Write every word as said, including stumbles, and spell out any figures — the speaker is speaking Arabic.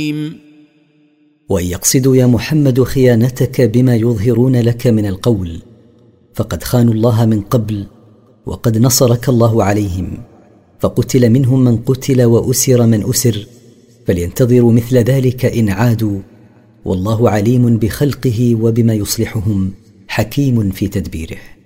وإن يقصدوا يا محمد خيانتك بما يظهرون لك من القول فقد خانوا الله من قبل، وقد نصرك الله عليهم، فقتل منهم من قتل وأسر من أسر، فلينتظروا مثل ذلك إن عادوا، والله عليم بخلقه وبما يصلحهم، حكيم في تدبيره.